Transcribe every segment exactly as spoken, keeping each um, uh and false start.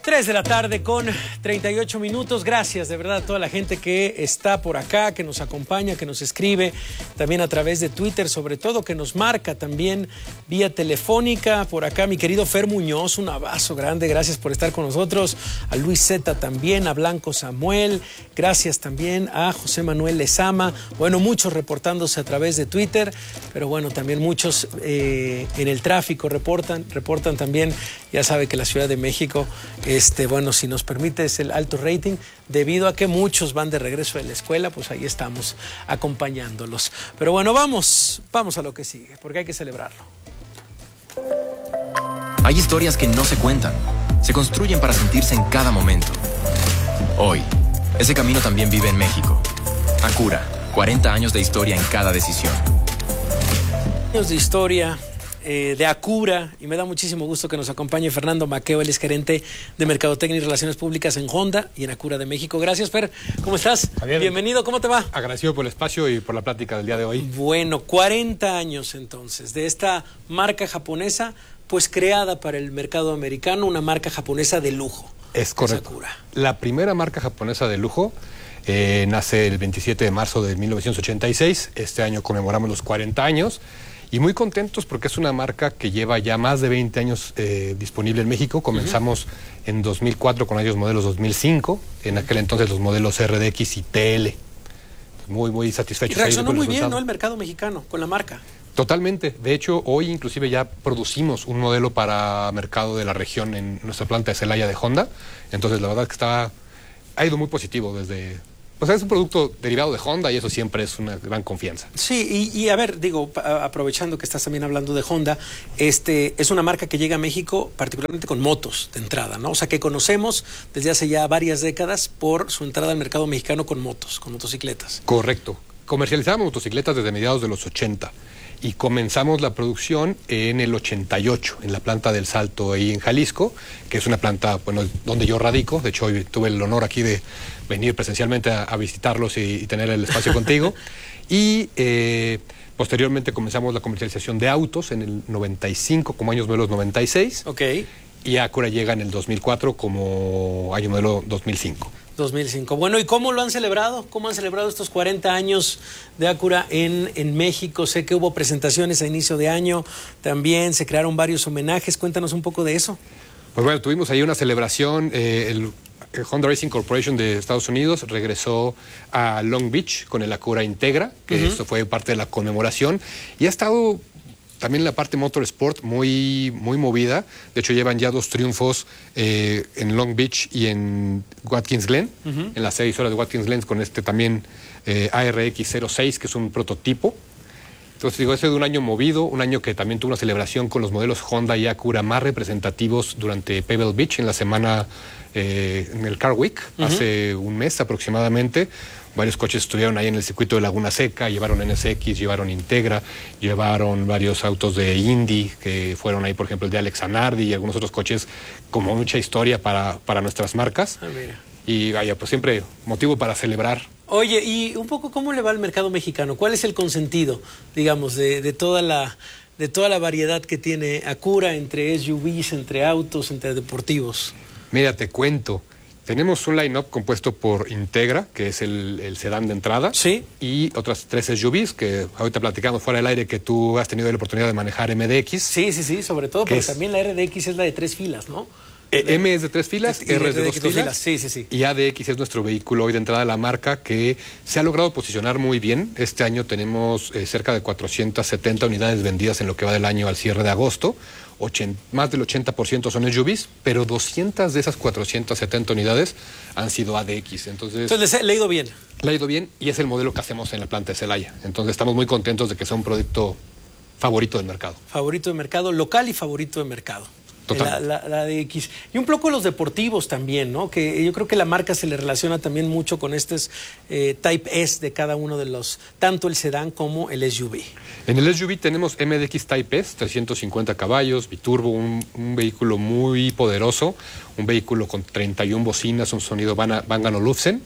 tres de la tarde con treinta y ocho minutos. Gracias de verdad a toda la gente que está por acá, que nos acompaña, que nos escribe, también a través de Twitter, sobre todo que nos marca también vía telefónica. Por acá mi querido Fer Muñoz, un abrazo grande, gracias por estar con nosotros. A Luis Zeta también, a Blanco Samuel, gracias también a José Manuel Lezama. Bueno, muchos reportándose a través de Twitter, pero bueno, también muchos eh, en el tráfico reportan, reportan también, ya sabe que la Ciudad de México... Este, bueno, si nos permites el alto rating, debido a que muchos van de regreso de la escuela, pues ahí estamos acompañándolos. Pero bueno, vamos, vamos a lo que sigue, porque hay que celebrarlo. Hay historias que no se cuentan, se construyen para sentirse en cada momento. Hoy, ese camino también vive en México. Acura, cuarenta años de historia en cada decisión. Años de historia... Eh, de Acura, y me da muchísimo gusto que nos acompañe Fernando Maqueo, él es gerente de Mercadotecnia y Relaciones Públicas en Honda y en Acura de México. Gracias, Fer. ¿Cómo estás? Javier, bienvenido, ¿cómo te va? Agradecido por el espacio y por la plática del día de hoy. Bueno, cuarenta años entonces de esta marca japonesa, pues creada para el mercado americano, una marca japonesa de lujo. Es correcto. Acura. La primera marca japonesa de lujo eh, nace el veintisiete de marzo de mil novecientos ochenta y seis. Este año conmemoramos los cuarenta años. Y muy contentos porque es una marca que lleva ya más de veinte años eh, disponible en México. Comenzamos uh-huh. en dos mil cuatro con aquellos modelos dos mil cinco, en aquel entonces los modelos R D X y T L. Muy, muy satisfechos. Y reaccionó muy bien, ¿no?, el mercado mexicano con la marca. Totalmente. De hecho, hoy inclusive ya producimos un modelo para mercado de la región en nuestra planta de Celaya de Honda. Entonces, la verdad es que está, ha ido muy positivo desde... Pues es un producto derivado de Honda y eso siempre es una gran confianza. Sí, y, y a ver, digo, aprovechando que estás también hablando de Honda, este es una marca que llega a México particularmente con motos de entrada, ¿no? O sea, que conocemos desde hace ya varias décadas por su entrada al mercado mexicano con motos, con motocicletas. Correcto. Comercializamos motocicletas desde mediados de los ochenta y comenzamos la producción en el ochenta y ocho, en la planta del Salto ahí en Jalisco, que es una planta, bueno, donde yo radico. De hecho, hoy tuve el honor aquí de venir presencialmente a, a visitarlos y, y tener el espacio contigo. Y eh, posteriormente comenzamos la comercialización de autos en el noventa y cinco, como años modelos noventa y seis. Ok. Y Acura llega en el dos mil cuatro como año modelo dos mil cinco. dos mil cinco. Bueno, ¿y cómo lo han celebrado? ¿Cómo han celebrado estos cuarenta años de Acura en, en México? Sé que hubo presentaciones a inicio de año, también se crearon varios homenajes. Cuéntanos un poco de eso. Pues bueno, tuvimos ahí una celebración. Eh, el, el Honda Racing Corporation de Estados Unidos regresó a Long Beach con el Acura Integra, que uh-huh. esto fue parte de la conmemoración, y ha estado... También la parte motorsport muy, muy movida. De hecho, llevan ya dos triunfos eh, en Long Beach y en Watkins Glen, uh-huh. en las seis horas de Watkins Glen, con este también eh, A R X cero seis, que es un prototipo. Entonces, digo, ese de un año movido, un año que también tuvo una celebración con los modelos Honda y Acura más representativos durante Pebble Beach, en la semana, eh, en el Car Week, uh-huh. hace un mes aproximadamente. Varios coches estuvieron ahí en el circuito de Laguna Seca, llevaron N S X, llevaron Integra, llevaron varios autos de Indy, que fueron ahí, por ejemplo, el de Alex Zanardi y algunos otros coches con mucha historia para, para nuestras marcas. Ah, mira. Y vaya, pues siempre motivo para celebrar. Oye, y un poco, ¿cómo le va al mercado mexicano? ¿Cuál es el consentido, digamos, de, de toda la... de toda la variedad que tiene Acura entre S U Vs, entre autos, entre deportivos? Mira, te cuento. Tenemos un line-up compuesto por Integra, que es el, el sedán de entrada, sí, y otras tres S U Vs, que ahorita platicamos fuera del aire que tú has tenido la oportunidad de manejar M D X. Sí, sí, sí, sobre todo, porque es... también la R D X es la de tres filas, ¿no? Eh, M es de tres filas, R, R es de dos filas, filas. Sí, sí, sí. Y A D X es nuestro vehículo hoy de entrada de la marca, que se ha logrado posicionar muy bien. Este año tenemos eh, cerca de cuatrocientas setenta unidades vendidas en lo que va del año al cierre de agosto. ochenta, más del ochenta por ciento son S U Vs, pero doscientas de esas cuatrocientas setenta unidades han sido A D X. Entonces, Entonces le ha ido bien. Le ha ido bien y es el modelo que hacemos en la planta de Celaya. Entonces estamos muy contentos de que sea un producto favorito del mercado. Favorito de mercado local y favorito de mercado. La, la, la A D X. Y un poco los deportivos también, ¿no? Que yo creo que la marca se le relaciona también mucho con estos eh, Type S de cada uno de los, tanto el sedán como el S U V. En el S U V tenemos M D X Type S, trescientos cincuenta caballos, biturbo, un, un vehículo muy poderoso, un vehículo con treinta y una bocinas, un sonido Bang and Olufsen.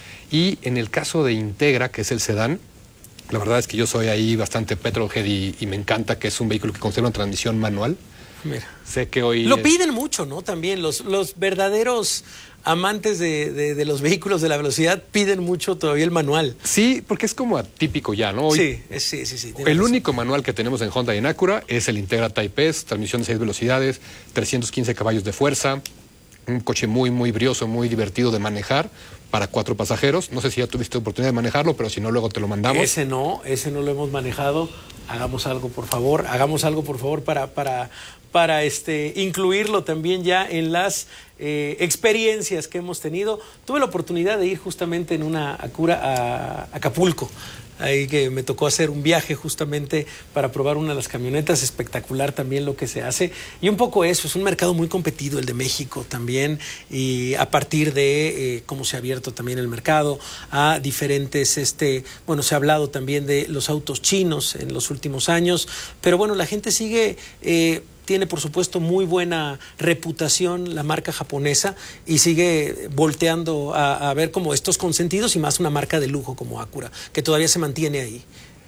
Y en el caso de Integra, que es el sedán, la verdad es que yo soy ahí bastante petrolhead y, y me encanta que es un vehículo que conserva una transmisión manual. Mira. Sé que hoy... Lo es... piden mucho, ¿no? También los, los verdaderos amantes de, de, de los vehículos de la velocidad piden mucho todavía el manual. Sí, porque es como atípico ya, ¿no? Hoy, sí, es, sí, sí, sí. El razón. único manual que tenemos en Honda y en Acura es el Integra Type S, transmisión de seis velocidades, trescientos quince caballos de fuerza, un coche muy, muy brioso, muy divertido de manejar para cuatro pasajeros. No sé si ya tuviste oportunidad de manejarlo, pero si no, luego te lo mandamos. Ese no, ese no lo hemos manejado. Hagamos algo, por favor. Hagamos algo, por favor, para, para, para este, incluirlo también ya en las eh, experiencias que hemos tenido. Tuve la oportunidad de ir justamente en una Acura a Acapulco. Ahí que me tocó hacer un viaje justamente para probar una de las camionetas, espectacular también lo que se hace. Y un poco eso, es un mercado muy competido el de México también, y a partir de eh, cómo se ha abierto también el mercado a diferentes, este, bueno, se ha hablado también de los autos chinos en los últimos años, pero bueno, la gente sigue... Eh, tiene, por supuesto, muy buena reputación la marca japonesa y sigue volteando a, a ver como estos consentidos y más una marca de lujo como Acura, que todavía se mantiene ahí.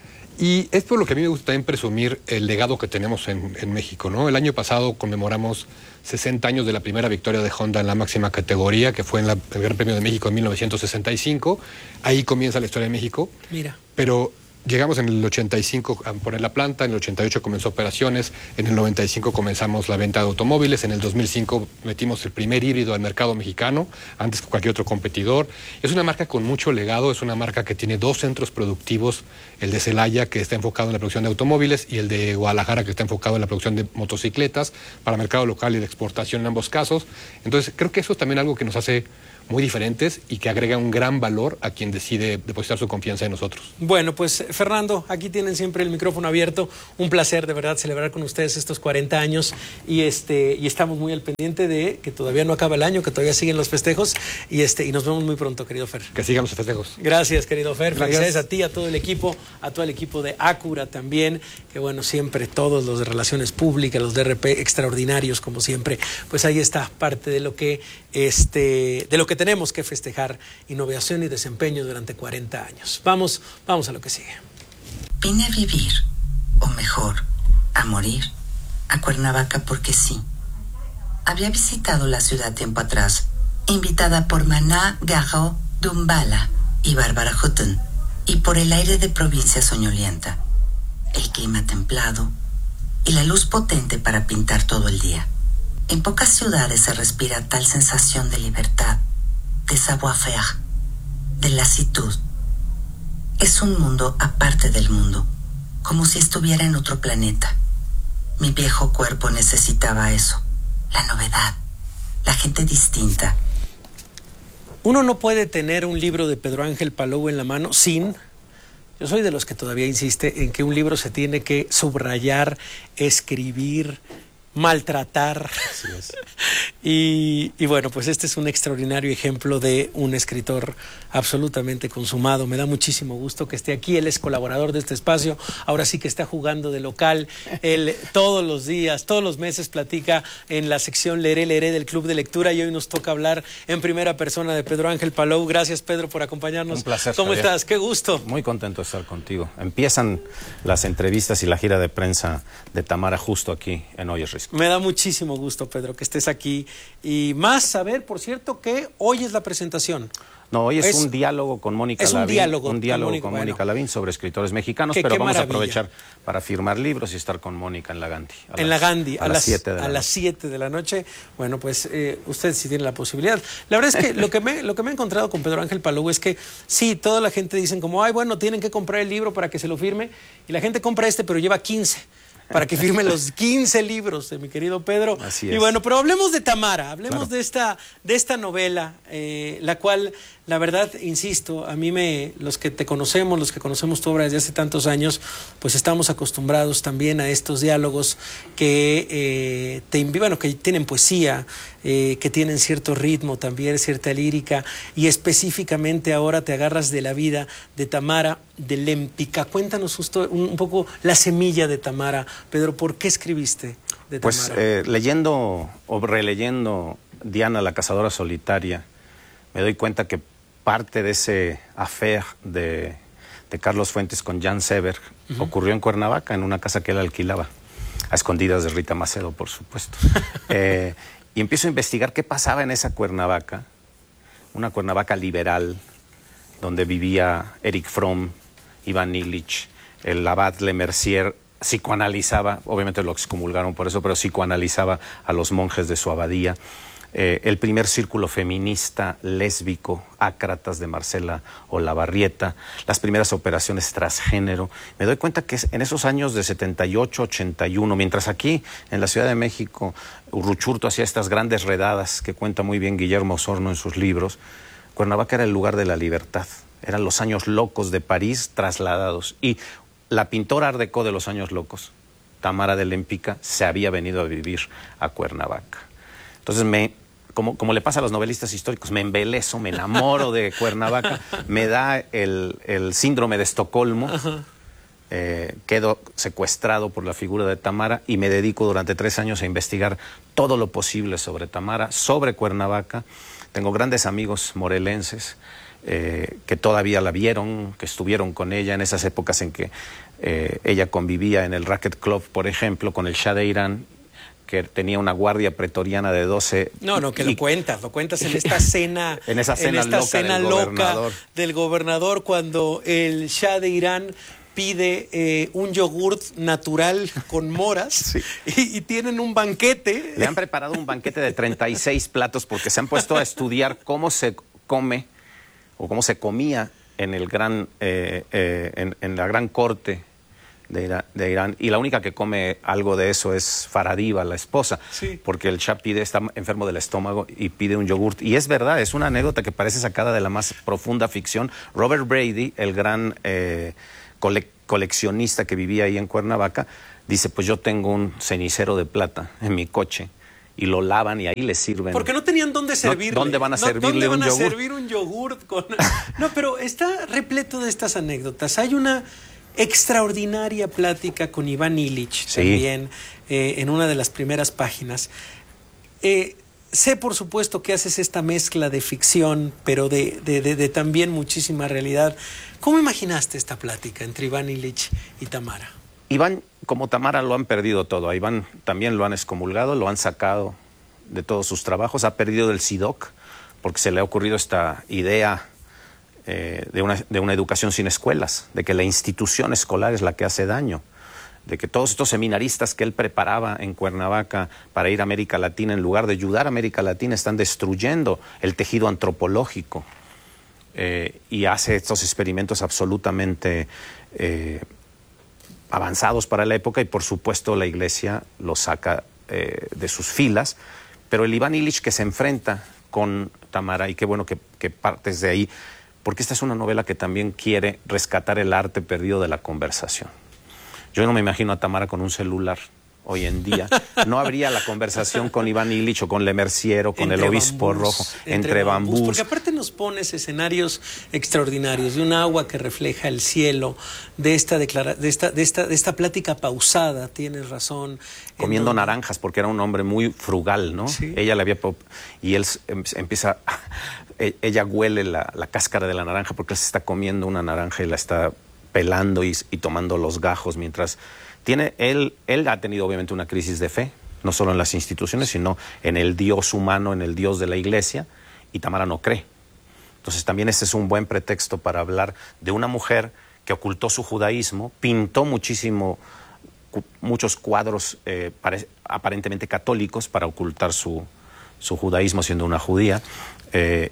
Y es por lo que a mí me gusta también presumir el legado que tenemos en, en México, ¿no? El año pasado conmemoramos sesenta años de la primera victoria de Honda en la máxima categoría, que fue en la, el Gran Premio de México en mil novecientos sesenta y cinco. Ahí comienza la historia de México. Mira. Pero... llegamos en el ochenta y cinco a poner la planta, en el ochenta y ocho comenzó operaciones, en el noventa y cinco comenzamos la venta de automóviles, en el dos mil cinco metimos el primer híbrido al mercado mexicano, antes que cualquier otro competidor. Es una marca con mucho legado, es una marca que tiene dos centros productivos, el de Celaya, que está enfocado en la producción de automóviles, y el de Guadalajara, que está enfocado en la producción de motocicletas, para mercado local y de exportación en ambos casos. Entonces, creo que eso es también algo que nos hace muy diferentes y que agrega un gran valor a quien decide depositar su confianza en nosotros. Bueno, pues Fernando, aquí tienen siempre el micrófono abierto. Un placer de verdad celebrar con ustedes estos cuarenta años y este y estamos muy al pendiente de que todavía no acaba el año, que todavía siguen los festejos y este y nos vemos muy pronto, querido Fer. Que sigan los festejos. Gracias, querido Fer. Gracias. Felicidades a ti, a todo el equipo, a todo el equipo de Acura también, que bueno, siempre todos los de Relaciones Públicas, los de R P extraordinarios como siempre. Pues ahí está parte de lo que este de lo que tenemos que festejar, innovación y desempeño durante cuarenta años. Vamos, vamos a lo que sigue. Vine a vivir, o mejor, a morir, a Cuernavaca porque sí. Había visitado la ciudad tiempo atrás, invitada por Maná Garro Dumbala y Bárbara Hutton, y por el aire de provincia soñolienta, el clima templado y la luz potente para pintar todo el día. En pocas ciudades se respira tal sensación de libertad, de savoir-faire, de lasitud. Es un mundo aparte del mundo, como si estuviera en otro planeta. Mi viejo cuerpo necesitaba eso, la novedad, la gente distinta. Uno no puede tener un libro de Pedro Ángel Palou en la mano sin... Yo soy de los que todavía insiste en que un libro se tiene que subrayar, escribir, maltratar. Así es. y, y bueno, pues este es un extraordinario ejemplo de un escritor absolutamente consumado. Me da muchísimo gusto que esté aquí. Él es colaborador de este espacio. Ahora sí que está jugando de local. Él todos los días, todos los meses platica en la sección Leeré, Leeré del Club de Lectura, y hoy nos toca hablar en primera persona de Pedro Ángel Palou. Gracias, Pedro, por acompañarnos. Un placer, ¿Cómo Javier. estás? Qué gusto. Muy contento de estar contigo. Empiezan las entrevistas y la gira de prensa de Tamara justo aquí en Hoy es Risco. Me da muchísimo gusto, Pedro, que estés aquí. Y más saber, por cierto, que hoy es la presentación. No, hoy es, Es- un diálogo con Mónica es un Lavín. diálogo un con diálogo Mónica, con bueno. Mónica Lavín sobre escritores mexicanos, Qué- pero qué vamos a maravilla. aprovechar para firmar libros y estar con Mónica en la Gandhi. a En las- la Gandhi, a, las siete de la a las noche. siete de la noche. Bueno, pues eh, usted sí tiene la posibilidad. La verdad es que lo que me lo que me he encontrado con Pedro Ángel Palou es que sí, toda la gente dicen como, ay, bueno, tienen que comprar el libro para que se lo firme, y la gente compra este, pero lleva quince para que firme los quince libros de mi querido Pedro. Así Y es. bueno, pero hablemos de Tamara, hablemos Claro. de esta de esta novela, eh, la cual, la verdad, insisto, a mí me, los que te conocemos, los que conocemos tu obra desde hace tantos años, pues estamos acostumbrados también a estos diálogos que eh, te invi- bueno, que tienen poesía, eh, que tienen cierto ritmo también, cierta lírica, y específicamente ahora te agarras de la vida de Tamara de Lempicka. Cuéntanos justo un, un poco la semilla de Tamara, Pedro. ¿Por qué escribiste de Pues Tamara? eh, leyendo o releyendo Diana, la cazadora solitaria, me doy cuenta que parte de ese affair de, de Carlos Fuentes con Jan Seberg ocurrió en Cuernavaca, en una casa que él alquilaba. a escondidas de Rita Macedo, por supuesto. eh, y empiezo a investigar qué pasaba en esa Cuernavaca, una Cuernavaca liberal, donde vivía Eric Fromm, Iván Illich, el abad Le Mercier, psicoanalizaba, obviamente lo excomulgaron por eso, pero psicoanalizaba a los monjes de su abadía. Eh, el primer círculo feminista lésbico, Ácratas, de Marcela Olavarrieta, las primeras operaciones transgénero. Me doy cuenta que en esos años de setenta y ocho, ochenta y uno, mientras aquí en la Ciudad de México Uruchurtu hacía estas grandes redadas que cuenta muy bien Guillermo Osorno en sus libros, Cuernavaca era el lugar de la libertad. Eran los años locos de París trasladados. Y la pintora art déco de los años locos, Tamara de Lempicka, se había venido a vivir a Cuernavaca. Entonces, me, como, como le pasa a los novelistas históricos, me embelezo, me enamoro de Cuernavaca, me da el, el síndrome de Estocolmo, eh, quedo secuestrado por la figura de Tamara y me dedico durante tres años a investigar todo lo posible sobre Tamara, sobre Cuernavaca. Tengo grandes amigos morelenses eh, que todavía la vieron, que estuvieron con ella en esas épocas en que eh, ella convivía en el Racquet Club, por ejemplo, con el Shah de Irán, que tenía una guardia pretoriana de doce... No, no, que y, lo cuentas, lo cuentas en esta cena, en esa cena, en esta loca, cena del loca gobernador. del gobernador, cuando el Shah de Irán pide eh, un yogurt natural con moras sí. y, y tienen un banquete. Le han preparado un banquete de treinta y seis platos porque se han puesto a estudiar cómo se come o cómo se comía en, el gran, eh, eh, en, en la gran corte De Irán, de Irán, y la única que come algo de eso es Faradiva, la esposa, sí. porque el Shah pide, está enfermo del estómago y pide un yogurt, y es verdad, es una anécdota que parece sacada de la más profunda ficción. Robert Brady, el gran eh, cole, coleccionista que vivía ahí en Cuernavaca, dice, pues yo tengo un cenicero de plata en mi coche, y lo lavan y ahí le sirven. Porque no tenían dónde servirle. No, ¿Dónde van a servirle no, ¿dónde van un a yogur? servir un yogurt con... No, pero está repleto de estas anécdotas. Hay una extraordinaria plática con Iván Illich, sí. también, eh, en una de las primeras páginas. Eh, sé, por supuesto, que haces esta mezcla de ficción, pero de, de, de, de también muchísima realidad. ¿Cómo imaginaste esta plática entre Iván Illich y Tamara? Iván, como Tamara, lo han perdido todo. A Iván también lo han excomulgado, lo han sacado de todos sus trabajos. Ha perdido del SIDOC, porque se le ha ocurrido esta idea eh, de, una, de una educación sin escuelas, de que la institución escolar es la que hace daño, de que todos estos seminaristas que él preparaba en Cuernavaca para ir a América Latina, en lugar de ayudar a América Latina, están destruyendo el tejido antropológico. Eh, y hace estos experimentos absolutamente eh, avanzados para la época, y por supuesto la Iglesia los saca eh, de sus filas. Pero el Iván Illich que se enfrenta con Tamara, y qué bueno que, que partes de ahí, porque esta es una novela que también quiere rescatar el arte perdido de la conversación. Yo no me imagino a Tamara con un celular hoy en día. No habría la conversación con Iván Illich o con Le Mercier o con entre el obispo bambús, rojo, entre, entre bambús. bambús. Porque aparte nos pones escenarios extraordinarios, de un agua que refleja el cielo, de esta, declara de esta, de esta, de esta plática pausada, tienes razón. Comiendo donde... naranjas, porque era un hombre muy frugal, ¿no? Sí. Ella le había... Y él empieza... Ella huele la, la cáscara de la naranja porque él se está comiendo una naranja y la está pelando y, y tomando los gajos mientras... Tiene, él, él ha tenido obviamente una crisis de fe, no solo en las instituciones, sino en el Dios humano, en el Dios de la Iglesia, y Tamara no cree. Entonces también este es un buen pretexto para hablar de una mujer que ocultó su judaísmo, pintó muchísimo, muchos cuadros eh, aparentemente católicos para ocultar su, su judaísmo siendo una judía, eh,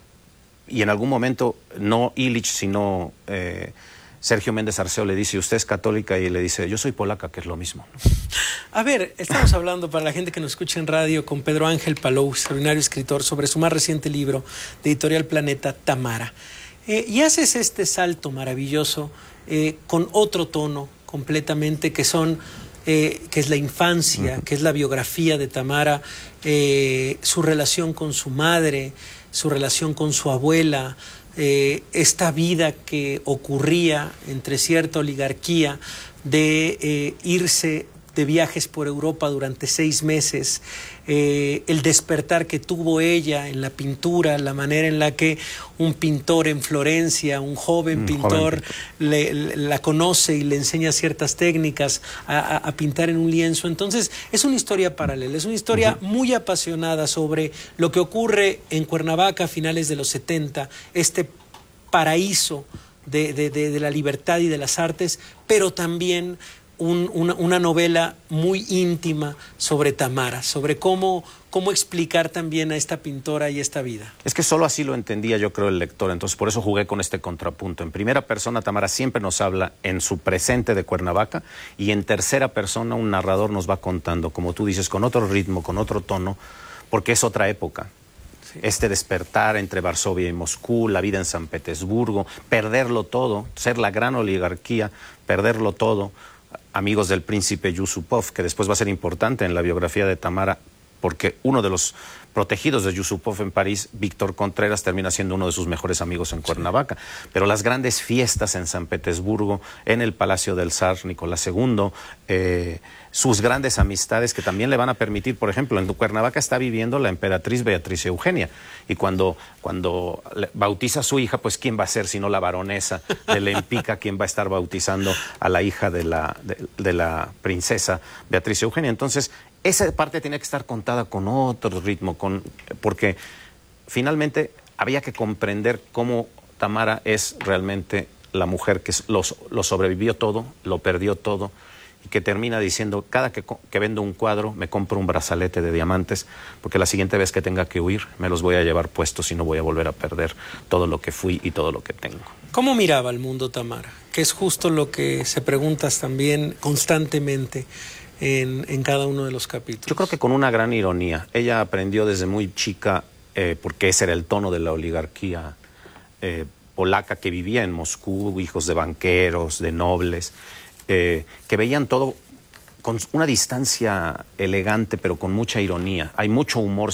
y en algún momento, no Illich, sino... Eh, Sergio Méndez Arceo le dice, usted es católica, y le dice, yo soy polaca, que es lo mismo. A ver, estamos hablando para la gente que nos escucha en radio con Pedro Ángel Palou, extraordinario escritor, sobre su más reciente libro de Editorial Planeta, Tamara. Eh, y haces este salto maravilloso eh, con otro tono completamente, que son eh, que es la infancia, uh-huh. que es la biografía de Tamara, eh, su relación con su madre, su relación con su abuela, Eh, esta vida que ocurría entre cierta oligarquía de eh, irse de viajes por Europa durante seis meses, eh, el despertar que tuvo ella en la pintura, la manera en la que un pintor en Florencia, un joven un pintor, joven pintor. Le, le, la conoce y le enseña ciertas técnicas a, a, a pintar en un lienzo. Entonces es una historia paralela, es una historia uh-huh. muy apasionada sobre lo que ocurre en Cuernavaca a finales de los setenta, este paraíso de, de, de, de la libertad y de las artes, pero también Un, una, una novela muy íntima sobre Tamara, sobre cómo, cómo explicar también a esta pintora y esta vida. Es que solo así lo entendía, yo creo, el lector, entonces por eso jugué con este contrapunto. En primera persona, Tamara siempre nos habla en su presente de Cuernavaca, y en tercera persona un narrador nos va contando, como tú dices, con otro ritmo, con otro tono, porque es otra época. Sí. Este despertar entre Varsovia y Moscú, la vida en San Petersburgo, perderlo todo, ser la gran oligarquía, perderlo todo. Amigos del príncipe Yusupov, que después va a ser importante en la biografía de Tamara, porque uno de los protegidos de Yusupov en París, Víctor Contreras, termina siendo uno de sus mejores amigos en Cuernavaca. Pero las grandes fiestas en San Petersburgo, en el Palacio del Zar Nicolás segundo, eh, sus grandes amistades que también le van a permitir, por ejemplo, en Cuernavaca está viviendo la emperatriz Beatriz Eugenia, y cuando, cuando bautiza a su hija, pues ¿quién va a ser sino la baronesa de Lempica, quien va a estar bautizando a la hija de la, de, de la princesa Beatriz Eugenia? Entonces, esa parte tiene que estar contada con otro ritmo, con, porque finalmente había que comprender cómo Tamara es realmente la mujer que lo, lo sobrevivió todo, lo perdió todo, y que termina diciendo, cada que, que vendo un cuadro me compro un brazalete de diamantes, porque la siguiente vez que tenga que huir me los voy a llevar puestos y no voy a volver a perder todo lo que fui y todo lo que tengo. ¿Cómo miraba el mundo Tamara? Que es justo lo que se preguntas también constantemente en, en cada uno de los capítulos. Yo creo que con una gran ironía. Ella aprendió desde muy chica, eh, porque ese era el tono de la oligarquía eh, polaca que vivía en Moscú, hijos de banqueros, de nobles, Eh, que veían todo con una distancia elegante, pero con mucha ironía. Hay mucho humor